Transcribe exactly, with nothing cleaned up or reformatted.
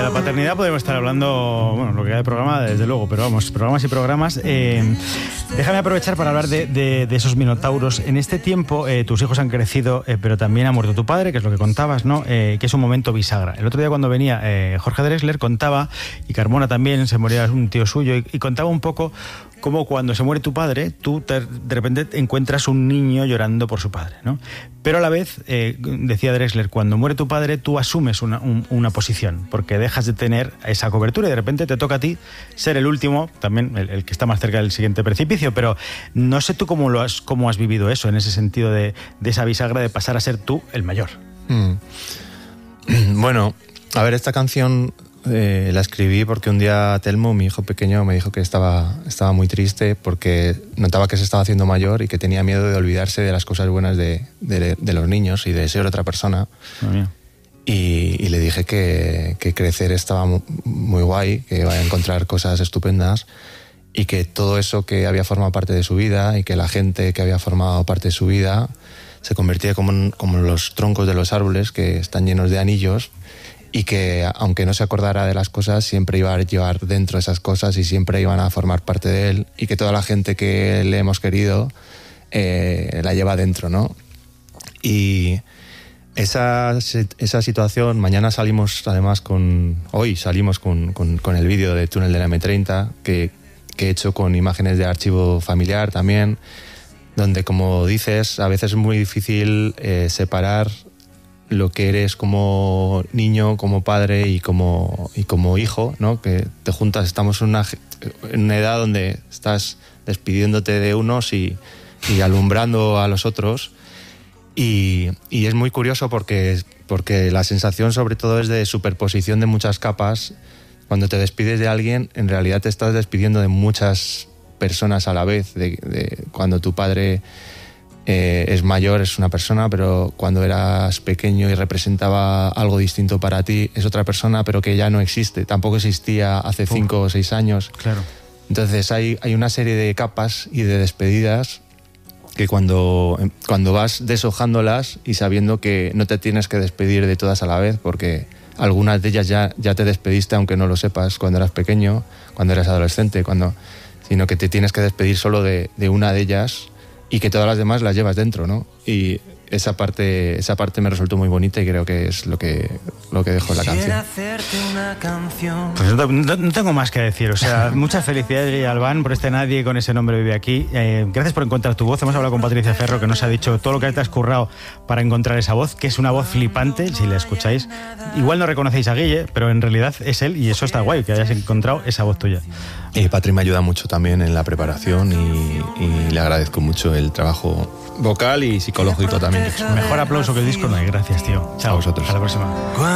la paternidad podemos estar hablando, bueno, lo que queda de programa, desde luego, pero vamos, programas y programas. Eh, déjame aprovechar para hablar de, de, de esos minotauros. En este tiempo, eh, tus hijos han crecido, eh, pero también ha muerto tu padre, que es lo que contabas, ¿no? Eh, que es un momento bisagra. El otro día cuando venía eh, Jorge Drexler contaba, y Carmona también, se moría un tío suyo, y, y contaba un poco cómo cuando se muere tu padre, tú te, de repente encuentras un niño llorando por su padre, ¿no? Pero a la vez, eh, decía Drexler, cuando muere tu padre, tú asumes una, un, una posición, porque dejas de tener esa cobertura y de repente te toca a ti ser el último, también el, el que está más cerca del siguiente precipicio, pero no sé tú cómo, lo has, cómo has vivido eso, en ese sentido de, de esa bisagra de pasar a ser tú el mayor. Mm. Bueno, a ver, esta canción... Eh, la escribí porque un día Telmo, mi hijo pequeño, me dijo que estaba, estaba muy triste porque notaba que se estaba haciendo mayor y que tenía miedo de olvidarse de las cosas buenas de, de, de los niños y de ser otra persona. Oh, yeah. y, y le dije que, que crecer estaba muy, muy guay, que iba a encontrar cosas estupendas y que todo eso que había formado parte de su vida y que la gente que había formado parte de su vida se convertía como en, como en los troncos de los árboles que están llenos de anillos, y que aunque no se acordara de las cosas, siempre iba a llevar dentro esas cosas y siempre iban a formar parte de él, y que toda la gente que le hemos querido eh, la lleva dentro, ¿no? Y esa, esa situación, mañana salimos además con, hoy salimos con, con, con el vídeo de Túnel de la eme treinta, que, que he hecho con imágenes de archivo familiar también, donde, como dices, a veces es muy difícil eh, separar lo que eres como niño, como padre y como, y como hijo, ¿no? Que te juntas, estamos en una, en una edad donde estás despidiéndote de unos y, y alumbrando a los otros, y, y es muy curioso porque, porque la sensación sobre todo es de superposición de muchas capas. Cuando te despides de alguien, en realidad te estás despidiendo de muchas personas a la vez. De, de cuando tu padre Eh, es mayor, es una persona, pero cuando eras pequeño y representaba algo distinto para ti, es otra persona, pero que ya no existe, tampoco existía hace cinco o seis años. Claro. Entonces hay, hay una serie de capas y de despedidas que cuando, cuando vas deshojándolas y sabiendo que no te tienes que despedir de todas a la vez, porque algunas de ellas ya, ya te despediste aunque no lo sepas cuando eras pequeño, cuando eras adolescente, cuando, sino que te tienes que despedir solo de, de una de ellas, y que todas las demás las llevas dentro, ¿no? Y esa parte, esa parte me resultó muy bonita y creo que es lo que, lo que dejo en la canción. Pues no, no, no tengo más que decir, o sea, muchas felicidades, Guille Albán, por este Nadie con ese nombre vive aquí. Eh, gracias por encontrar tu voz. Hemos hablado con Patricia Ferro, que nos ha dicho todo lo que te has currado para encontrar esa voz, que es una voz flipante, si la escucháis. Igual no reconocéis a Guille, pero en realidad es él, y eso está guay, que hayas encontrado esa voz tuya. Y Patri me ayuda mucho también en la preparación y, y le agradezco mucho el trabajo vocal y psicológico también. Mejor aplauso que el disco no hay. Gracias, tío. Chao. A vosotros. Hasta la próxima.